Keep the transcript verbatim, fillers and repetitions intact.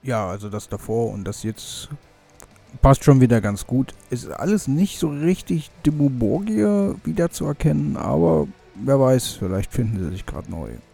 Ja, also das davor und das jetzt passt schon wieder ganz gut. Ist alles nicht so richtig Dimmu Borgir wiederzuerkennen, aber wer weiß, vielleicht finden sie sich gerade neu.